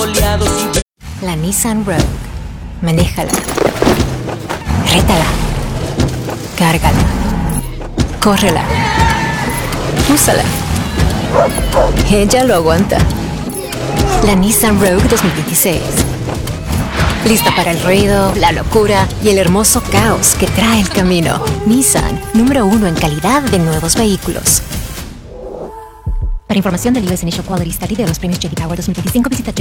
soleados y... La Nissan Rogue. Manéjala. Rétala. Cárgala. Córrela. Úsala. Ella lo aguanta. La Nissan Rogue 2026. Lista para el ruido, la locura y el hermoso caos que trae el camino. Nissan, número 1 en calidad de nuevos vehículos. Para información del US Initial Quality Study de los premios J.D. Power 2025, visita